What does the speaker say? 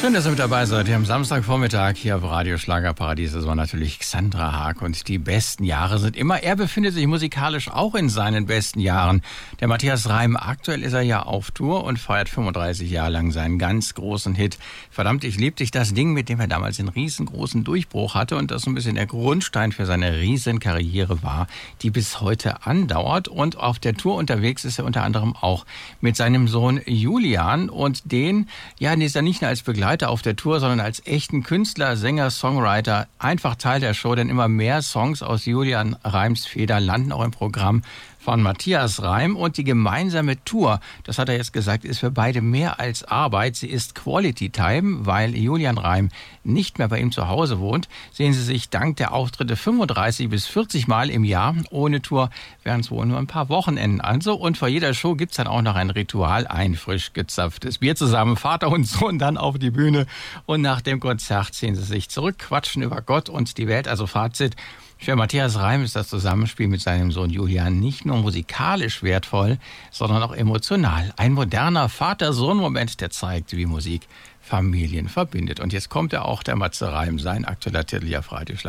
Schön, dass ihr mit dabei seid. Hier am Samstagvormittag hier auf Radio Schlagerparadies. Das war natürlich Xandra Haag und die besten Jahre sind immer. Er befindet sich musikalisch auch in seinen besten Jahren. Der Matthias Reim, aktuell ist er ja auf Tour und feiert 35 Jahre lang seinen ganz großen Hit. Verdammt, ich lieb dich, das Ding, mit dem er damals einen riesengroßen Durchbruch hatte und das so ein bisschen der Grundstein für seine Riesenkarriere war, die bis heute andauert. Und auf der Tour unterwegs ist er unter anderem auch mit seinem Sohn Julian und den ist er nicht nur als Begleiter auf der Tour, sondern als echten Künstler, Sänger, Songwriter, einfach Teil der Show, denn immer mehr Songs aus Julian Reims Feder landen auch im Programm von Matthias Reim und die gemeinsame Tour, das hat er jetzt gesagt, ist für beide mehr als Arbeit. Sie ist Quality Time, weil Julian Reim nicht mehr bei ihm zu Hause wohnt, sehen sie sich dank der Auftritte 35 bis 40 Mal im Jahr. Ohne Tour wären es wohl nur ein paar Wochenenden also. Und vor jeder Show gibt's dann auch noch ein Ritual, ein frisch gezapftes Bier zusammen, Vater und Sohn dann auf die Bühne. Und nach dem Konzert ziehen sie sich zurück, quatschen über Gott und die Welt. Also Fazit: Für Matthias Reim ist das Zusammenspiel mit seinem Sohn Julian nicht nur musikalisch wertvoll, sondern auch emotional. Ein moderner Vater-Sohn-Moment, der zeigt, wie Musik Familien verbindet. Und jetzt kommt ja auch der Matze Reim, sein aktueller Titel hier auf Radio Schlager.